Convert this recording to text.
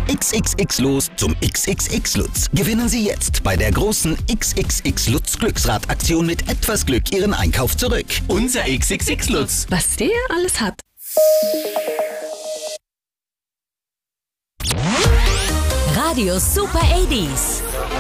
XXX los zum XXX Lutz. Gewinnen Sie jetzt bei der großen XXX Lutz Glücksrad-Aktion mit etwas Glück Ihren Einkauf zurück. Unser XXX Lutz. Was der alles hat. Radio Super 80s.